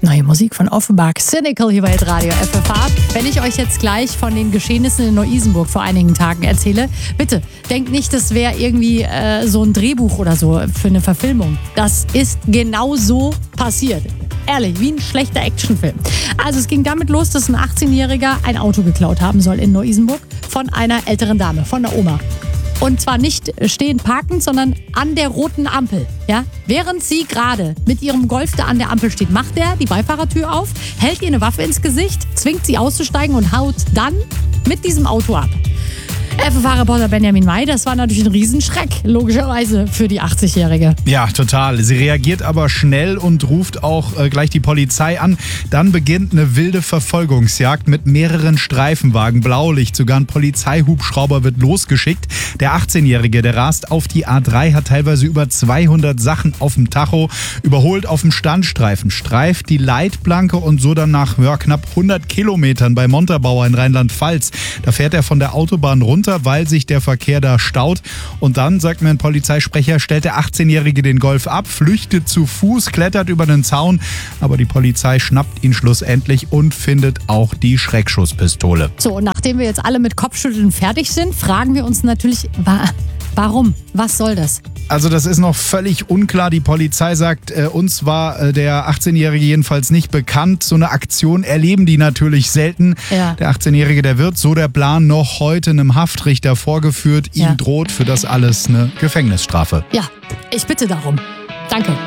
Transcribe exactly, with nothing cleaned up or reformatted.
Neue Musik von Offenbach, Cynical hier bei Radio F F H. Wenn ich euch jetzt gleich von den Geschehnissen in Neu-Isenburg vor einigen Tagen erzähle, bitte denkt nicht, das wäre irgendwie äh, so ein Drehbuch oder so für eine Verfilmung. Das ist genau so passiert. Ehrlich, wie ein schlechter Actionfilm. Also es ging damit los, dass ein achtzehnjähriger ein Auto geklaut haben soll in Neu-Isenburg von einer älteren Dame, von der Oma. Und zwar nicht stehend parkend, sondern an der roten Ampel. Ja? Während sie gerade mit ihrem Golf da an der Ampel steht, macht er die Beifahrertür auf, hält ihr eine Waffe ins Gesicht, zwingt sie auszusteigen und haut dann mit diesem Auto ab. F F H-Reporter Benjamin May, das war natürlich ein Riesenschreck, logischerweise für die achtzigjährige. Ja, total. Sie reagiert aber schnell und ruft auch äh, gleich die Polizei an. Dann beginnt eine wilde Verfolgungsjagd mit mehreren Streifenwagen, Blaulicht, sogar ein Polizeihubschrauber wird losgeschickt. Der achtzehnjährige, der rast auf die A drei, hat teilweise über zweihundert Sachen auf dem Tacho, überholt auf dem Standstreifen, streift die Leitplanke und so dann nach ja, knapp hundert Kilometern bei Montabaur in Rheinland-Pfalz. Da fährt er von der Autobahn runter, weil sich der Verkehr da staut. Und dann, sagt mir ein Polizeisprecher, stellt der achtzehnjährige den Golf ab, flüchtet zu Fuß, klettert über den Zaun. Aber die Polizei schnappt ihn schlussendlich und findet auch die Schreckschusspistole. So, und nachdem wir jetzt alle mit Kopfschütteln fertig sind, fragen wir uns natürlich, wa- warum? Was soll das? Also das ist noch völlig unklar. Die Polizei sagt, äh, uns war äh, der achtzehnjährige jedenfalls nicht bekannt. So eine Aktion erleben die natürlich selten. Ja. Der achtzehnjährige, der wird, so der Plan, noch heute einem Haftrichter vorgeführt. Ihm Ja. droht für das alles eine Gefängnisstrafe. Ja, ich bitte darum. Danke.